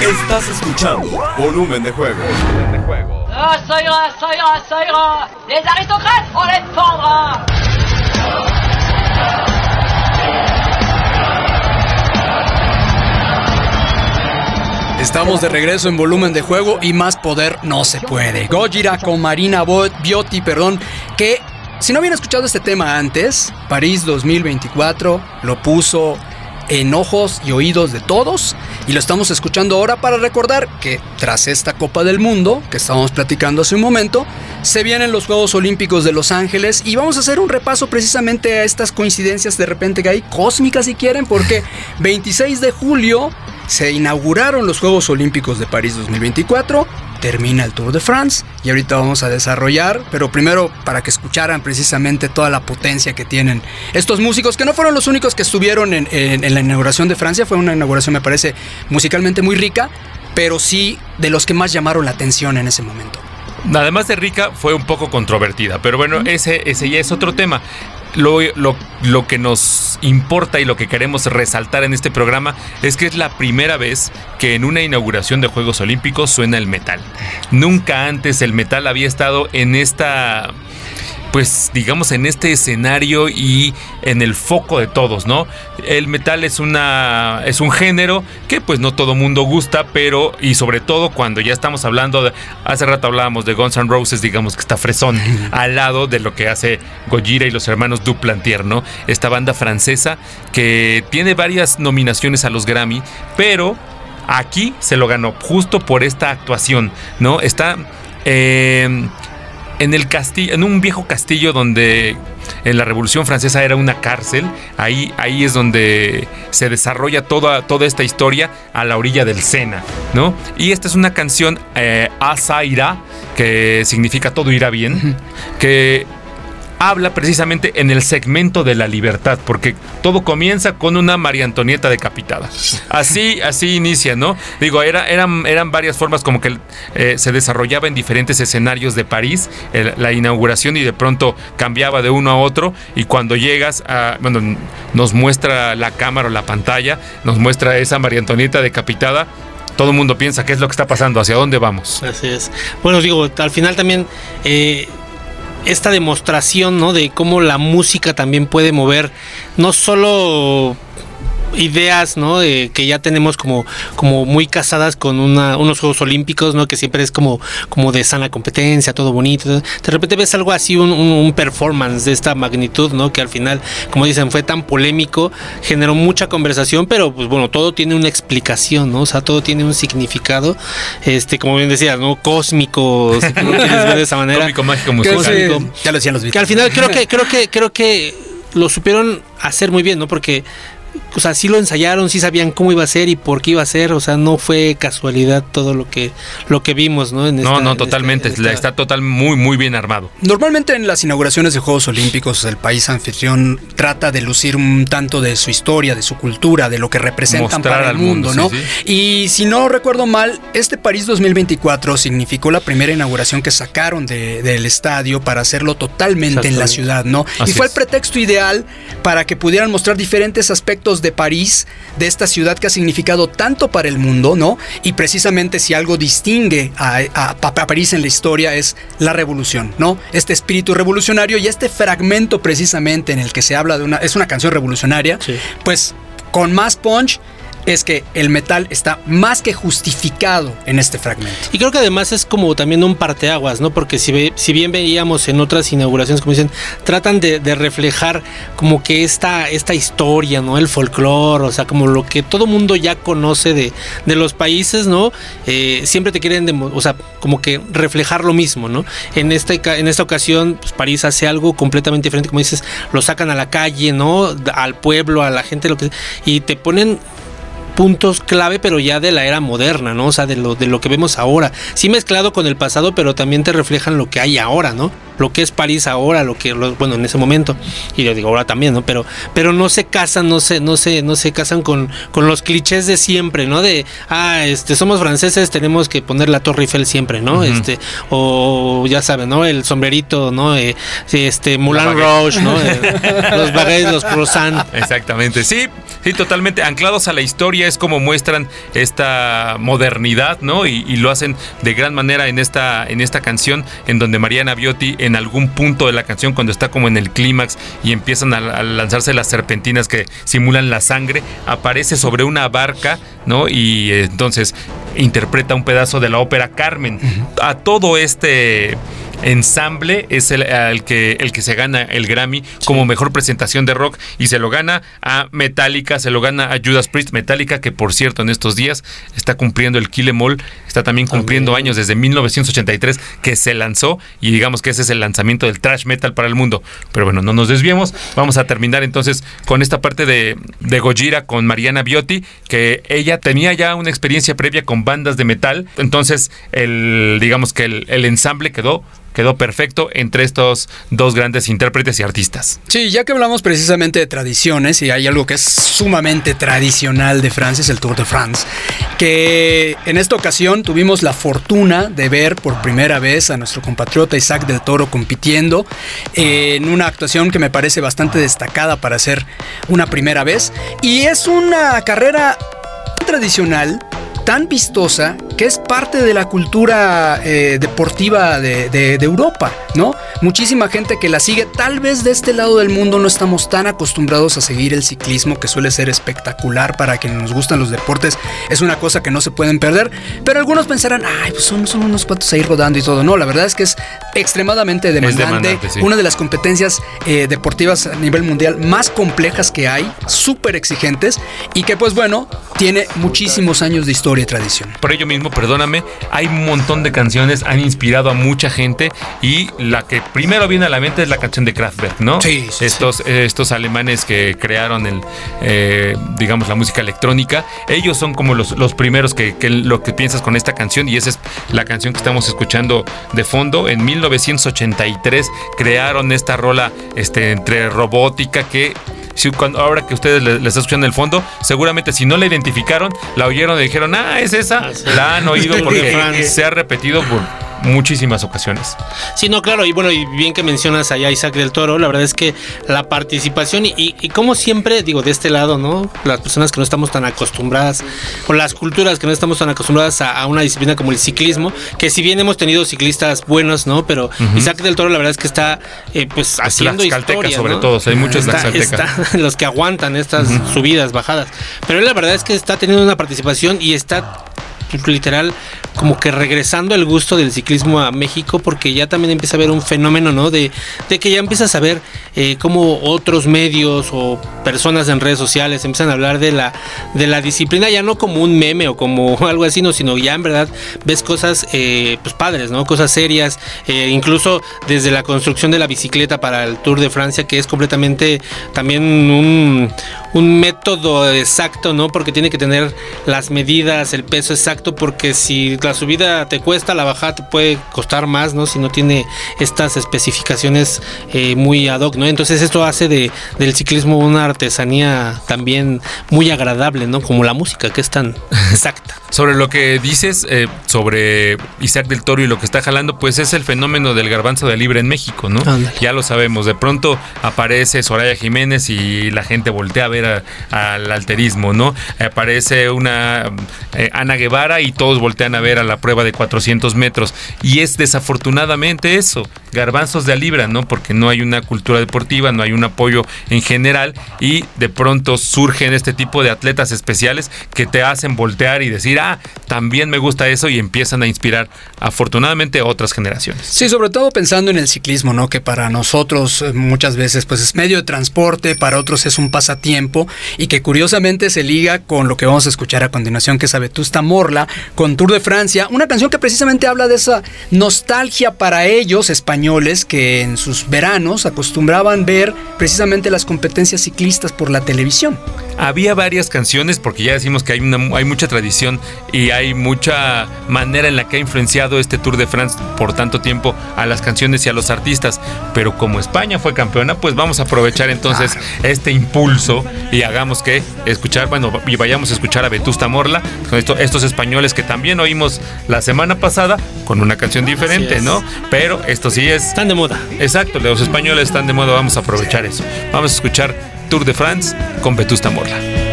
Estás escuchando Volumen de Juego. Ça ira. Les aristocrates, on les prendra. Estamos de regreso en Volumen de Juego y más poder no se puede. Gojira con Marina Biotti, que si no habían escuchado este tema antes, París 2024 lo puso en ojos y oídos de todos y lo estamos escuchando ahora para recordar que tras esta Copa del Mundo que estábamos platicando hace un momento, se vienen los Juegos Olímpicos de Los Ángeles y vamos a hacer un repaso precisamente a estas coincidencias de repente que hay cósmicas si quieren, porque 26 de julio se inauguraron los Juegos Olímpicos de París 2024, termina el Tour de France y ahorita vamos a desarrollar, pero primero para que escucharan precisamente toda la potencia que tienen estos músicos, que no fueron los únicos que estuvieron en la inauguración de Francia. Fue una inauguración, me parece, musicalmente muy rica, pero sí de los que más llamaron la atención en ese momento. Además de rica, fue un poco controvertida, pero bueno, ese ya es otro tema. Lo que nos importa y lo que queremos resaltar en este programa es que es la primera vez que en una inauguración de Juegos Olímpicos suena el metal. Nunca antes el metal había estado en esta, pues digamos, en este escenario y en el foco de todos, ¿no? El metal es un género que pues no todo mundo gusta, pero y sobre todo cuando ya estamos hablando hace rato hablábamos de Guns N' Roses, digamos que está fresón al lado de lo que hace Gojira y los hermanos Duplantier, ¿no? Esta banda francesa que tiene varias nominaciones a los Grammy, pero aquí se lo ganó justo por esta actuación, ¿no? Está en el castillo, en un viejo castillo donde en la Revolución Francesa era una cárcel. Ahí es donde se desarrolla toda esta historia a la orilla del Sena, ¿no? Y esta es una canción, Ça ira, que significa todo irá bien, que habla precisamente en el segmento de la libertad, porque todo comienza con una María Antonieta decapitada. Así inicia, ¿no? Digo, eran varias formas como que se desarrollaba en diferentes escenarios de París, la inauguración, y de pronto cambiaba de uno a otro, y cuando llegas nos muestra la cámara o la pantalla, nos muestra esa María Antonieta decapitada. Todo el mundo piensa qué es lo que está pasando, hacia dónde vamos. Así es. Bueno, digo, al final también esta demostración, ¿no?, de cómo la música también puede mover no solo ideas, ¿no?, que ya tenemos como muy casadas con unos Juegos Olímpicos, ¿no?, que siempre es como de sana competencia, todo bonito. De repente ves algo así, un performance de esta magnitud, ¿no?, que al final, como dicen, fue tan polémico, generó mucha conversación, pero pues bueno, todo tiene una explicación, ¿no? O sea, todo tiene un significado, como bien decías, ¿no?, cósmico, si tú lo quieres ver de esa manera. Cómico, mágico, musical. Ya lo decían los Beatles. Que al final creo que lo supieron hacer muy bien, ¿no? Porque, o sea, sí lo ensayaron, sí sabían cómo iba a ser y por qué iba a ser, o sea, no fue casualidad todo lo que vimos, ¿no? Totalmente, está muy, muy bien armado. Normalmente en las inauguraciones de Juegos Olímpicos el país anfitrión trata de lucir un tanto de su historia, de su cultura, de lo que representan mostrar para el mundo, ¿no? Sí. Y si no recuerdo mal, este París 2024 significó la primera inauguración que sacaron del estadio para hacerlo totalmente en la ciudad, ¿no? Así y fue el pretexto ideal para que pudieran mostrar diferentes aspectos de París, de esta ciudad que ha significado tanto para el mundo, ¿no? Y precisamente si algo distingue a París en la historia es la revolución, ¿no? Este espíritu revolucionario y este fragmento precisamente en el que se habla es una canción revolucionaria, sí. Pues con más punch es que el metal está más que justificado en este fragmento. Y creo que además es como también un parteaguas, ¿no? Porque si bien veíamos en otras inauguraciones, como dicen, tratan de reflejar como que esta historia, ¿no? El folclore, o sea, como lo que todo mundo ya conoce de los países, ¿no? Siempre te quieren, o sea, como que reflejar lo mismo, ¿no? En esta ocasión, pues, París hace algo completamente diferente, como dices, lo sacan a la calle, ¿no? Al pueblo, a la gente, y te ponen puntos clave, pero ya de la era moderna, ¿no? O sea, de lo que vemos ahora. Sí mezclado con el pasado, pero también te reflejan lo que hay ahora, ¿no? Lo que es París ahora, bueno, en ese momento. Y yo digo ahora también, ¿no? Pero no se casan, no se casan con los clichés de siempre, ¿no? De somos franceses, tenemos que poner la Torre Eiffel siempre, ¿no? Uh-huh. O ya saben, ¿no? El sombrerito, ¿no? Moulin Rouge, ¿no? Los baguettes, los croissants. Exactamente. Sí, totalmente anclados a la historia. es como muestran esta modernidad, ¿no? Y lo hacen de gran manera en esta canción, en donde Mariana Viotti, en algún punto de la canción, cuando está como en el clímax y empiezan a lanzarse las serpentinas que simulan la sangre, aparece sobre una barca, ¿no? Y entonces interpreta un pedazo de la ópera Carmen. A todo este ensamble es el que se gana el Grammy como mejor presentación de rock, y se lo gana a Metallica, se lo gana a Judas Priest. Metallica, que por cierto en estos días está cumpliendo el Kill 'Em All, está también cumpliendo años desde 1983 que se lanzó, y digamos que ese es el lanzamiento del thrash metal para el mundo. Pero bueno, no nos desviemos, vamos a terminar entonces con esta parte de Gojira con Mariana Viotti, que ella tenía ya una experiencia previa con bandas de metal, entonces digamos que el ensamble quedó perfecto entre estos dos grandes intérpretes y artistas. Sí, ya que hablamos precisamente de tradiciones, y hay algo que es sumamente tradicional de Francia, es el Tour de France, que en esta ocasión tuvimos la fortuna de ver por primera vez a nuestro compatriota Isaac del Toro compitiendo en una actuación que me parece bastante destacada para ser una primera vez, y es una carrera tradicional, tan vistosa, que es parte de la cultura deportiva de Europa, ¿no? Muchísima gente que la sigue. Tal vez de este lado del mundo no estamos tan acostumbrados a seguir el ciclismo, que suele ser espectacular para quienes nos gustan los deportes. Es una cosa que no se pueden perder, pero algunos pensarán, ay, pues son unos cuantos ahí rodando y todo. No, la verdad es que es extremadamente demandante, sí. Una de las competencias deportivas a nivel mundial más complejas que hay, súper exigentes, y que pues bueno, tiene muchísimos años de historia y tradición. Por ello mismo, perdóname, hay un montón de canciones, han inspirado a mucha gente, y la que primero viene a la mente es la canción de Kraftwerk, ¿no? Sí. Estos alemanes que crearon digamos, la música electrónica. Ellos son como los primeros que lo que piensas con esta canción, y esa es la canción que estamos escuchando de fondo. En 1983 crearon esta rola entre robótica que... ahora que ustedes le están escuchando en el fondo, seguramente si no la identificaron, la oyeron y dijeron, es esa, la han oído porque se ha repetido por muchísimas ocasiones. Sí, no, claro, y bueno, y bien que mencionas allá a Isaac del Toro, la verdad es que la participación y como siempre, digo, de este lado, ¿no? Las personas que no estamos tan acostumbradas, o las culturas que no estamos tan acostumbradas a una disciplina como el ciclismo, que si bien hemos tenido ciclistas buenos, ¿no? Pero Isaac del Toro, la verdad es que está pues haciendo historia, sobre ¿no? todo, hay muchos laxaltecas. Los que aguantan estas subidas, bajadas. Pero él la verdad es que está teniendo una participación y está literal como que regresando el gusto del ciclismo a México, porque ya también empieza a haber un fenómeno, ¿no? De que ya empiezas a ver cómo otros medios o personas en redes sociales empiezan a hablar de la disciplina, ya no como un meme o como algo así, no, sino ya en verdad ves cosas pues padres, ¿no? Cosas serias, incluso desde la construcción de la bicicleta para el Tour de Francia, que es completamente también un método exacto, ¿no? Porque tiene que tener las medidas, el peso exacto, porque si la subida te cuesta, la bajada te puede costar más, ¿no? Si no tiene estas especificaciones muy ad hoc, ¿no? Entonces esto hace del ciclismo una artesanía también muy agradable, ¿no? Como la música, que es tan exacta. Sobre lo que dices, sobre Isaac del Toro y lo que está jalando, pues es el fenómeno del garbanzo de libra en México, ¿no? Ándale. Ya lo sabemos, de pronto aparece Soraya Jiménez y la gente voltea a ver al alterismo, ¿no? Aparece una Ana Guevara y todos voltean a ver a la prueba de 400 metros, y es desafortunadamente eso, garbanzos de a libra, ¿no? Porque no hay una cultura deportiva, no hay un apoyo en general, y de pronto surgen este tipo de atletas especiales que te hacen voltear y decir, también me gusta eso, y empiezan a inspirar afortunadamente a otras generaciones. Sí, sobre todo pensando en el ciclismo, ¿no? Que para nosotros muchas veces pues es medio de transporte, para otros es un pasatiempo, y que curiosamente se liga con lo que vamos a escuchar a continuación, que es a Vetusta Morla con Tour de Francia, una canción que precisamente habla de esa nostalgia para ellos españoles que en sus veranos acostumbraban ver precisamente las competencias ciclistas por la televisión. Había varias canciones, porque ya decimos que hay mucha tradición y hay mucha manera en la que ha influenciado este Tour de France por tanto tiempo a las canciones y a los artistas, pero como España fue campeona, pues vamos a aprovechar entonces este impulso y hagamos que vayamos a escuchar a Vetusta Morla con estos españoles que también oímos la semana pasada con una canción diferente, ¿no? Pero esto sí están de moda. Exacto, los españoles están de moda, vamos a aprovechar eso. Vamos a escuchar Tour de France con Vetusta Morla.